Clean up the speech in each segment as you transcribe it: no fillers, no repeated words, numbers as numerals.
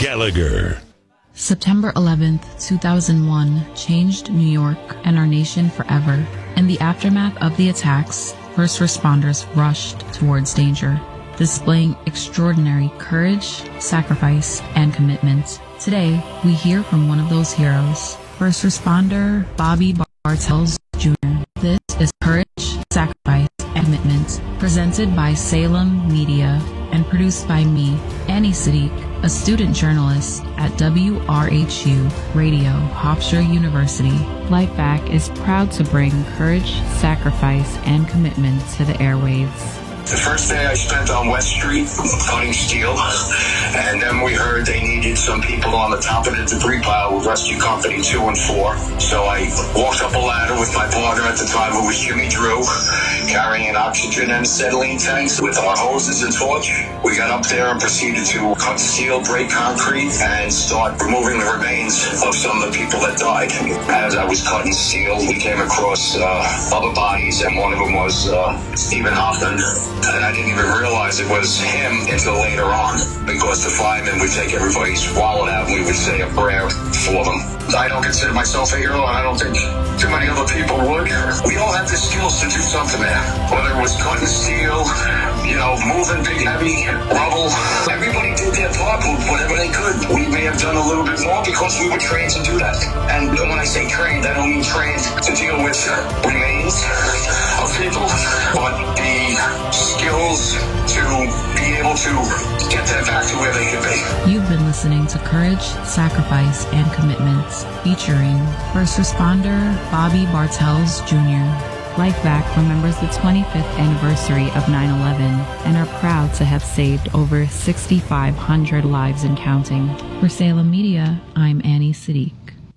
Gallagher. September 11th, 2001 changed New York and our nation forever. In the aftermath of the attacks, first responders rushed towards danger, displaying extraordinary courage, sacrifice, and commitment. Today, we hear from one of those heroes, first responder Bobby Bartels Jr. This is Courage, Sacrifice, and Commitment, presented by Salem Media and produced by me, Annie Siddiq, a student journalist at WRHU Radio, Hofstra University. Lifeback is proud to bring courage, sacrifice, and commitment to the airwaves. The first day I spent on West Street cutting steel, and then we heard they needed some people on the top of the debris pile with Rescue Company 2 and 4. So I walked up a ladder with my partner at the time, who was Jimmy Drew, carrying an oxygen and acetylene tanks with our hoses and torch. We got up there and proceeded to cut steel, break concrete, and start removing the remains of some of the people that died. As I was cutting steel, we came across other bodies, and one of them was Stephen Hoffman. And I didn't even realize it was him until later on, because the firemen would take everybody's wallet out and we would say a prayer for them. I don't consider myself a hero, and I don't think too many other people would. We all had the skills to do something there, whether it was cutting steel, moving big, heavy rubble. Everybody did their part, whatever they could. We may have done a little bit more because we were trained to do that. And when I say trained, I don't mean trained to deal with remains of people, but the skills to be able to get them back to where they could be. You've been listening to Courage, Sacrifice, and Commitment, featuring first responder Bobby Bartels Jr. Lifeback remembers the 25th anniversary of 9/11 and are proud to have saved over 6,500 lives and counting. For Salem Media, I'm Annie Siddiq.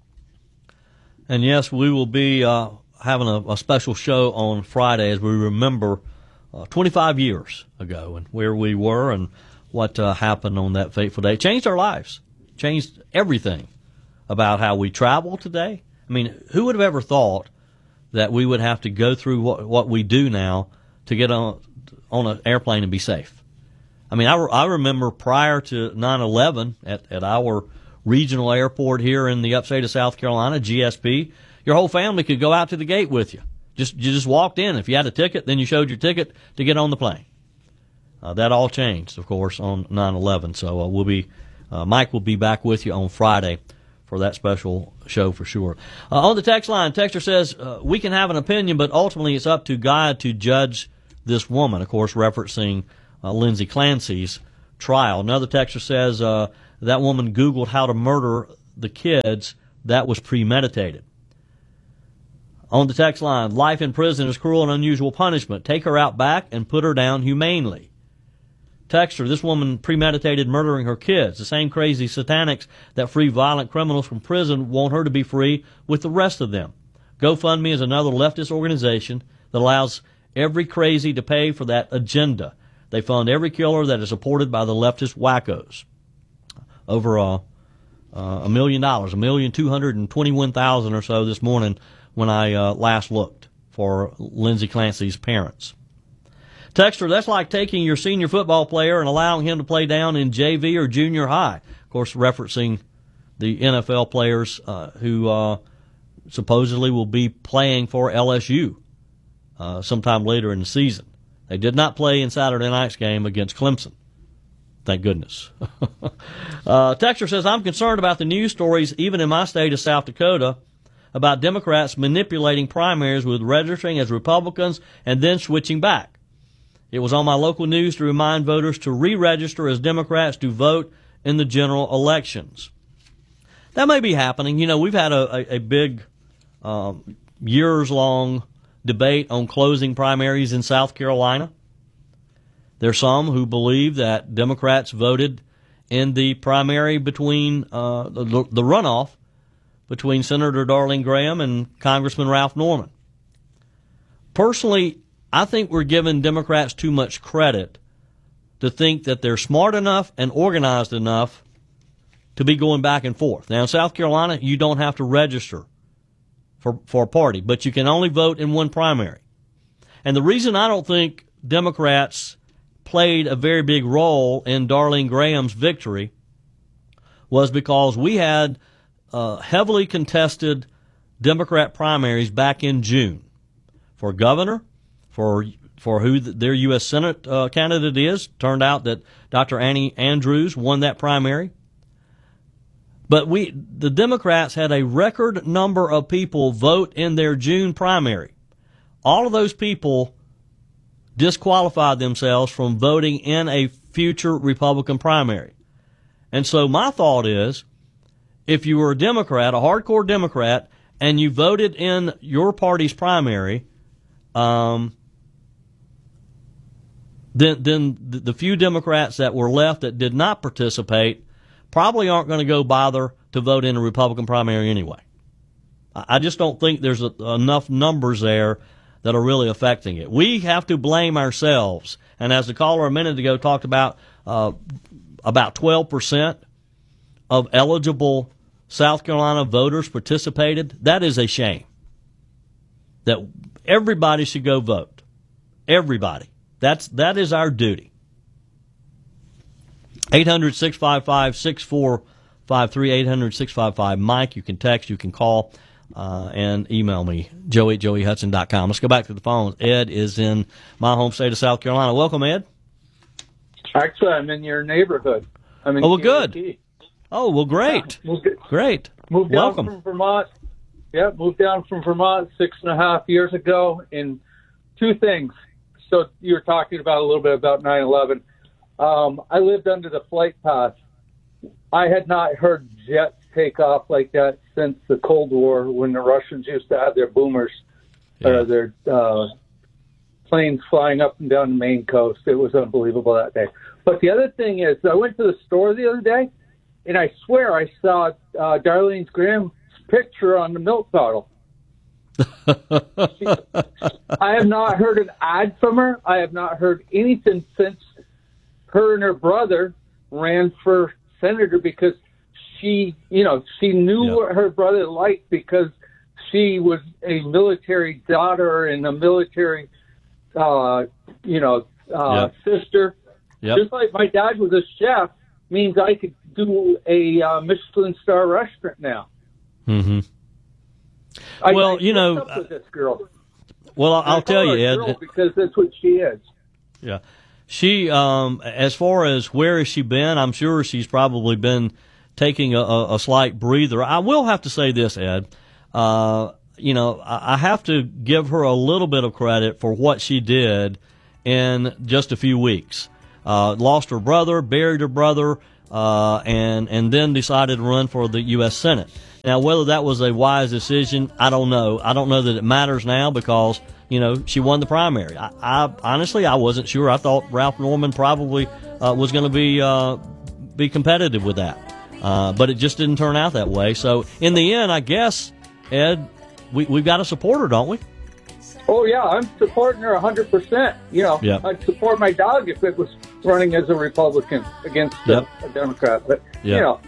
And yes, we will be having a special show on Friday as we remember 25 years ago and where we were and what happened on that fateful day. It changed our lives, changed everything about how we travel today. I mean, who would have ever thought that we would have to go through what we do now to get on an airplane and be safe? I mean, I remember prior to 9/11 at our regional airport here in the upstate of South Carolina, GSP, your whole family could go out to the gate with you. You just walked in. If you had a ticket, then you showed your ticket to get on the plane. That all changed, of course, on 9/11. So Mike will be back with you on Friday for that special show for sure. On the text line, texter says, we can have an opinion, but ultimately it's up to God to judge this woman, of course, referencing Lindsay Clancy's trial. Another texter says, that woman Googled how to murder the kids. That was premeditated. On the text line, life in prison is cruel and unusual punishment. Take her out back and put her down humanely. Texter, this woman premeditated murdering her kids. The same crazy satanics that free violent criminals from prison want her to be free with the rest of them. GoFundMe is another leftist organization that allows every crazy to pay for that agenda. They fund every killer that is supported by the leftist wackos. Over $1 million, $1,221,000 or so this morning when I last looked for Lindsay Clancy's parents. Texter, that's like taking your senior football player and allowing him to play down in JV or junior high. Of course, referencing the NFL players who supposedly will be playing for LSU sometime later in the season. They did not play in Saturday night's game against Clemson. Thank goodness. Texter says, I'm concerned about the news stories, even in my state of South Dakota, about Democrats manipulating primaries with registering as Republicans and then switching back. It was on my local news to remind voters to re-register as Democrats to vote in the general elections. That may be happening. You know, we've had a big years-long debate on closing primaries in South Carolina. There's some who believe that Democrats voted in the primary between the runoff between Senator Darlene Graham and Congressman Ralph Norman. Personally, I think we're giving Democrats too much credit to think that they're smart enough and organized enough to be going back and forth. Now, in South Carolina, you don't have to register for a party, but you can only vote in one primary. And the reason I don't think Democrats played a very big role in Darlene Graham's victory was because we had heavily contested Democrat primaries back in June for governor, for who their U.S. Senate candidate is. Turned out that Dr. Annie Andrews won that primary. But the Democrats had a record number of people vote in their June primary. All of those people disqualified themselves from voting in a future Republican primary. And so my thought is, if you were a Democrat, a hardcore Democrat, and you voted in your party's primary, then the few Democrats that were left that did not participate probably aren't going to go bother to vote in a Republican primary anyway. I just don't think there's enough numbers there that are really affecting it. We have to blame ourselves. And as the caller a minute ago talked about 12% of eligible South Carolina voters participated. That is a shame. That everybody should go vote. Everybody. That is our duty. 800-655-6453, 800-655-MIKE. You can text, you can call, and email me, joey@joeyhudson.com. Let's go back to the phones. Ed is in my home state of South Carolina. Welcome, Ed. Actually, I'm in your neighborhood. I'm in well, good. Oh, well, great. Great. Moved down Welcome. from Vermont. Yeah, moved down from Vermont 6.5 years ago. And two things. So you were talking about a little bit about 9/11. I lived under the flight path. I had not heard jets take off like that since the Cold War, when the Russians used to have their boomers, their planes flying up and down the Maine coast. It was unbelievable that day. But the other thing is, I went to the store the other day, and I swear I saw Darlene Graham's picture on the milk bottle. I have not heard an ad from her. I have not heard anything since her and her brother ran for senator, because she knew what her brother liked, because she was a military daughter and a military, sister. Yep. Just like my dad was a chef, means I could do a Michelin star restaurant now. Mm-hmm. I up with this girl. Well, I'll tell you, Ed, because that's what she is. Yeah, she. As far as where has she been, I'm sure she's probably been taking a slight breather. I will have to say this, Ed. I have to give her a little bit of credit for what she did in just a few weeks. Lost her brother, buried her brother, and then decided to run for the U.S. Senate. Now, whether that was a wise decision, I don't know. I don't know that it matters now, because, she won the primary. I honestly, I wasn't sure. I thought Ralph Norman probably was going to be competitive with that. But it just didn't turn out that way. So, in the end, I guess, Ed, we've got to support her, don't we? Oh, yeah, I'm supporting her 100%. Yep. I'd support my dog if it was running as a Republican against a Democrat. But, Yep,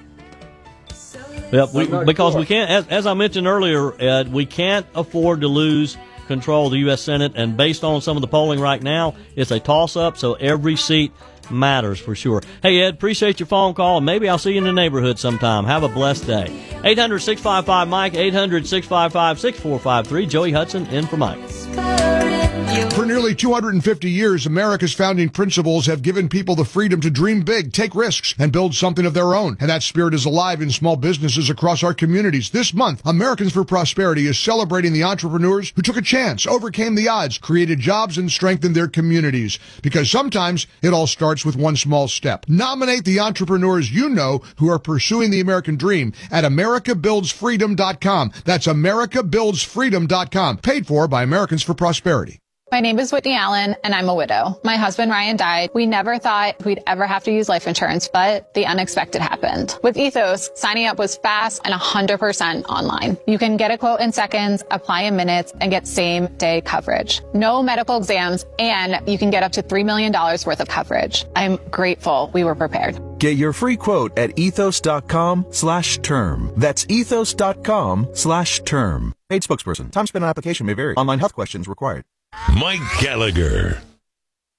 because we can't, as I mentioned earlier, Ed, we can't afford to lose control of the U.S. Senate. And based on some of the polling right now, it's a toss-up, so every seat matters for sure. Hey, Ed, appreciate your phone call, and maybe I'll see you in the neighborhood sometime. Have a blessed day. 800-655-MIKE, 800-655-6453. Joey Hudson in for Mike. For nearly 250 years, America's founding principles have given people the freedom to dream big, take risks, and build something of their own. And that spirit is alive in small businesses across our communities. This month, Americans for Prosperity is celebrating the entrepreneurs who took a chance, overcame the odds, created jobs, and strengthened their communities. Because sometimes it all starts with one small step. Nominate the entrepreneurs you know who are pursuing the American dream at AmericaBuildsFreedom.com. That's AmericaBuildsFreedom.com. Paid for by Americans for Prosperity. My name is Whitney Allen, and I'm a widow. My husband, Ryan, died. We never thought we'd ever have to use life insurance, but the unexpected happened. With Ethos, signing up was fast and 100% online. You can get a quote in seconds, apply in minutes, and get same-day coverage. No medical exams, and you can get up to $3 million worth of coverage. I'm grateful we were prepared. Get your free quote at ethos.com/term. That's ethos.com/term. Paid spokesperson. Time spent on application may vary. Online health questions required. Mike Gallagher.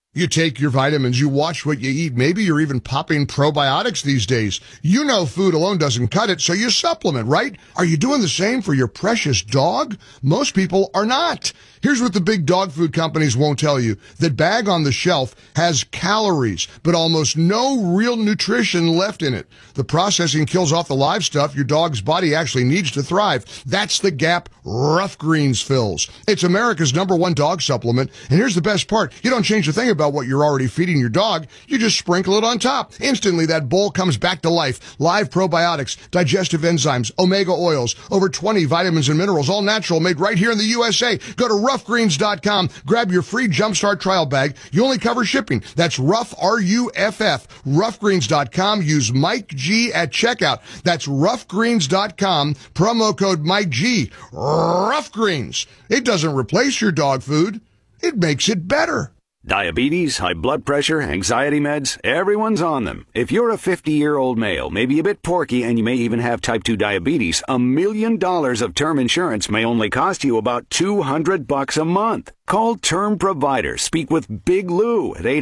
You take your vitamins, you watch what you eat. Maybe you're even popping probiotics these days. You know food alone doesn't cut it, so you supplement, right? Are you doing the same for your precious dog? Most people are not. Here's what the big dog food companies won't tell you. That bag on the shelf has calories, but almost no real nutrition left in it. The processing kills off the live stuff your dog's body actually needs to thrive. That's the gap Rough Greens fills. It's America's #1 dog supplement, and here's the best part. You don't change a thing about what you're already feeding your dog. You just sprinkle it on top. Instantly, that bowl comes back to life. Live probiotics, digestive enzymes, omega oils, over 20 vitamins and minerals, all natural, made right here in the USA. Go to roughgreens.com. Grab your free Jumpstart trial bag. You only cover shipping. That's Rough, R-U-F-F. Roughgreens.com. Use Mike G at checkout. That's roughgreens.com. Promo code Mike G. Rough Greens. It doesn't replace your dog food. It makes it better. Diabetes, high blood pressure, anxiety meds, everyone's on them. If you're a 50-year-old male, maybe a bit porky, and you may even have type 2 diabetes, $1 million of term insurance may only cost you about $200 a month. Call Term Provider. Speak with Big Lou at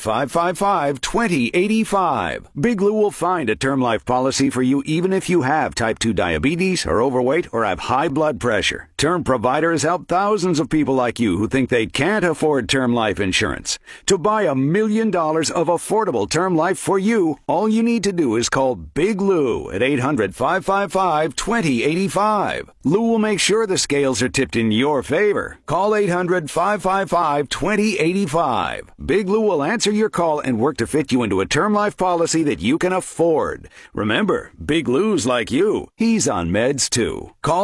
800-555-2085. Big Lou will find a term life policy for you even if you have type 2 diabetes, are overweight, or have high blood pressure. Term Provider has helped thousands of people like you who think they can't afford term life insurance. To buy $1 million of affordable term life for you, all you need to do is call Big Lou at 800-555-2085. Lou will make sure the scales are tipped in your favor. Call 800-555-2085. Big Lou will answer your call and work to fit you into a term life policy that you can afford. Remember, Big Lou's like you. He's on meds too. Call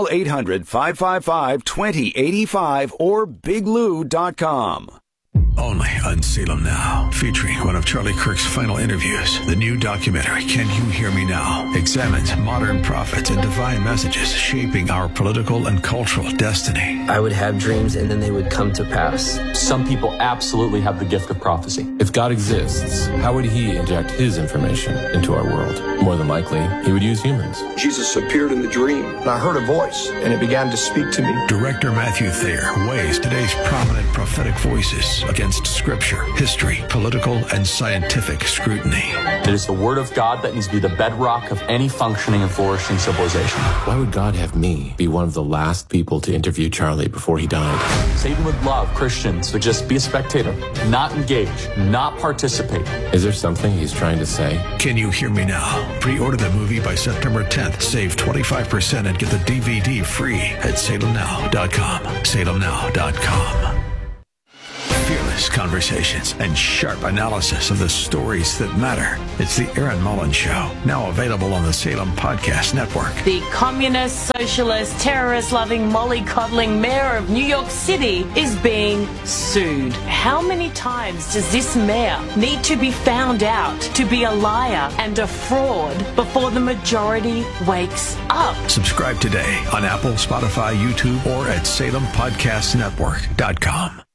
800-555-2085 or biglou.com. Only on Salem Now, featuring one of Charlie Kirk's final interviews. The new documentary, Can You Hear Me Now?, examines modern prophets and divine messages shaping our political and cultural destiny. I would have dreams and then they would come to pass. Some people absolutely have the gift of prophecy. If God exists, how would he inject his information into our world? More than likely, he would use humans. Jesus appeared in the dream, and I heard a voice, and it began to speak to me. Director Matthew Thayer weighs today's prominent prophetic voices against scripture, history, political, and scientific scrutiny. It is the word of God that needs to be the bedrock of any functioning and flourishing civilization. Why would God have me be one of the last people to interview Charlie before he died? Satan would love Christians to just be a spectator, not engage, not participate. Is there something he's trying to say? Can You Hear Me Now? Pre-order the movie by September 10th. Save 25% and get the DVD free at salemnow.com. salemnow.com. Fearless conversations and sharp analysis of the stories that matter. It's the Aaron Mullins Show, now available on the Salem Podcast Network. The communist, socialist, terrorist-loving, mollycoddling mayor of New York City is being sued. How many times does this mayor need to be found out to be a liar and a fraud before the majority wakes up? Subscribe today on Apple, Spotify, YouTube, or at SalemPodcastNetwork.com.